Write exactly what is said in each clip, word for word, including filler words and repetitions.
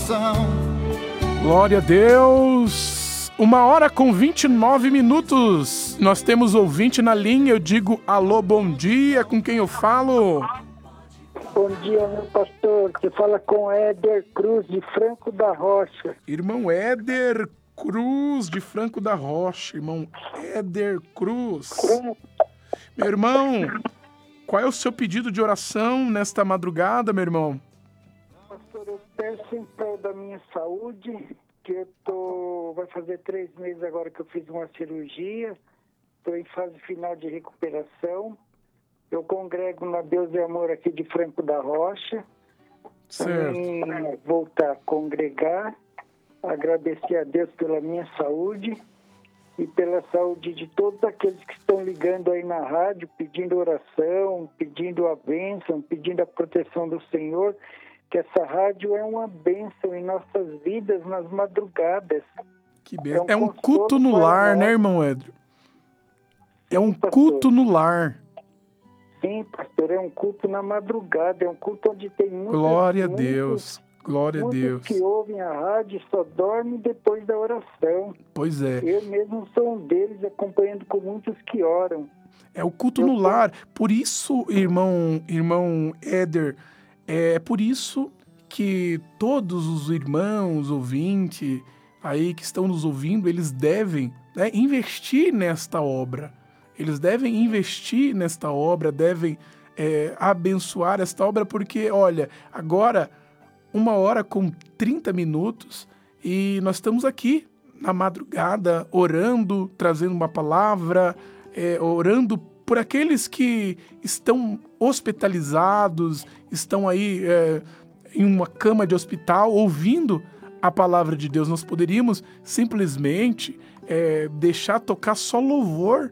coração. Glória a Deus. Uma hora com vinte e nove minutos. Nós temos ouvinte na linha. Eu digo alô, bom dia. Com quem eu falo? Bom dia, meu pastor. Você fala com Éder Cruz, de Franco da Rocha. Irmão Éder Cruz, de Franco da Rocha. Irmão Éder Cruz. Meu irmão, qual é o seu pedido de oração nesta madrugada, meu irmão? Pastor, eu peço em prol da minha saúde, que eu tô... vai fazer três meses agora que eu fiz uma cirurgia. Estou em fase final de recuperação. Eu congrego na Deus e Amor aqui de Franco da Rocha. Certo. Também voltar a congregar, agradecer a Deus pela minha saúde e pela saúde de todos aqueles que estão ligando aí na rádio, pedindo oração, pedindo a bênção, pedindo a proteção do Senhor, que essa rádio é uma bênção em nossas vidas nas madrugadas. Que bênção. É um, é um culto no lar, né, irmão Éder? É um culto no lar. Sim, pastor, é um culto na madrugada, é um culto onde tem muitos... Glória a muitos, Deus, glória a Deus. que ouvem a rádio só dormem depois da oração. Pois é. Eu mesmo sou um deles, acompanhando com muitos que oram. É o culto Eu no tô... lar. Por isso, irmão, irmão Éder, é por isso que todos os irmãos ouvintes aí que estão nos ouvindo, eles devem, né, investir nesta obra. Eles devem investir nesta obra, devem é, abençoar esta obra, porque, olha, agora, uma hora com trinta minutos, e nós estamos aqui na madrugada, orando, trazendo uma palavra, é, orando por aqueles que estão hospitalizados, estão aí é, em uma cama de hospital, ouvindo a palavra de Deus. Nós poderíamos simplesmente é, deixar tocar só louvor,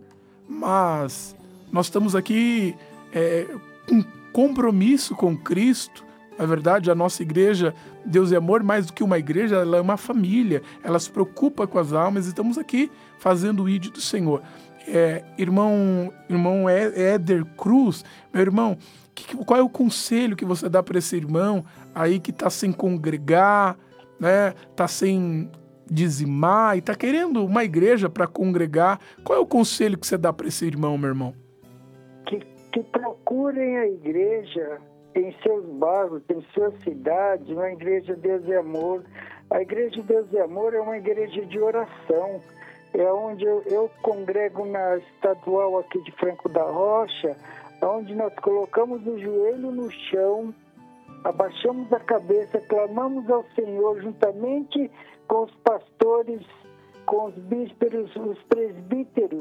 mas nós estamos aqui é, com compromisso com Cristo. Na verdade, a nossa igreja, Deus é Amor, mais do que uma igreja, ela é uma família. Ela se preocupa com as almas e estamos aqui fazendo o ídolo do Senhor. É, irmão, irmão Éder Cruz, meu irmão, que, qual é o conselho que você dá para esse irmão aí que está sem congregar, né? Está sem... dizimar e está querendo uma igreja para congregar? Qual é o conselho que você dá para esse irmão, meu irmão? Que, que procurem a igreja em seus bairros, em suas cidades, uma igreja Deus e Amor. A igreja Deus e Amor é uma igreja de oração. É onde eu, eu congrego na estadual aqui de Franco da Rocha, onde nós colocamos o joelho no chão, abaixamos a cabeça, clamamos ao Senhor juntamente com os pastores, com os bispos, os presbíteros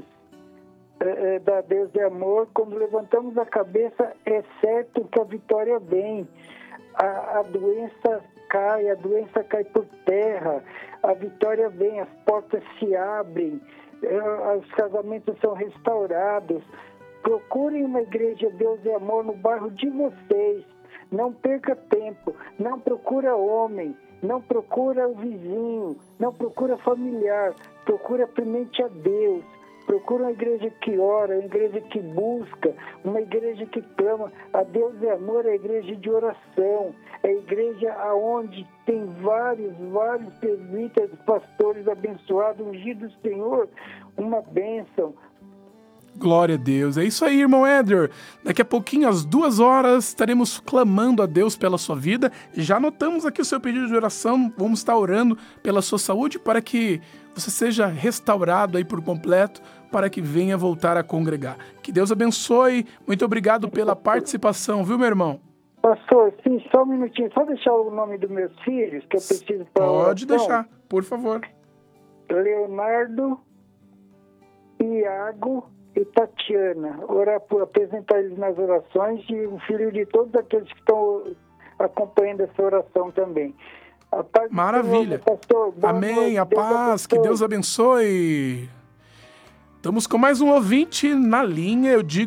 é, da Deus de Amor. Quando levantamos a cabeça, é certo que a vitória vem. A, a doença cai, a doença cai por terra, a vitória vem, as portas se abrem, é, os casamentos são restaurados. Procurem uma igreja Deus de Amor no bairro de vocês. Não perca tempo, não procura homem, não procura o vizinho, não procura familiar, procura primeiro a Deus, procura uma igreja que ora, uma igreja que busca, uma igreja que clama. A Deus é Amor, é a igreja de oração, é a igreja onde tem vários, vários presbíteros, pastores abençoados, ungidos do Senhor, uma bênção. Glória a Deus. É isso aí, irmão Éder. Daqui a pouquinho, às duas horas, estaremos clamando a Deus pela sua vida. Já anotamos aqui o seu pedido de oração. Vamos estar orando pela sua saúde para que você seja restaurado aí por completo, para que venha voltar a congregar. Que Deus abençoe. Muito obrigado pela participação, viu, meu irmão? Pastor, sim, só um minutinho. Só deixar o nome dos meus filhos, que eu preciso para Pode oração. deixar, por favor. Leonardo, Iago e Tatiana, orar por apresentar eles nas orações, e o filho de todos aqueles que estão acompanhando essa oração também. A paz Maravilha. Do Senhor, pastor. Amém, noite. a Deus paz, abençoe. que Deus abençoe. Estamos com mais um ouvinte na linha, eu digo